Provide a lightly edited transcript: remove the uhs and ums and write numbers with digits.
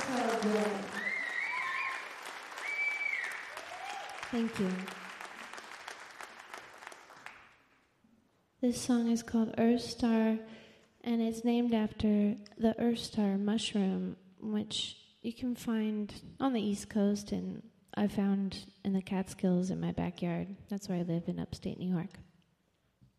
so good. Thank you. This song is called Earth Star, and it's named after the Earth Star mushroom, which you can find on the East Coast, and I found in the Catskills in my backyard. That's where I live in upstate New York.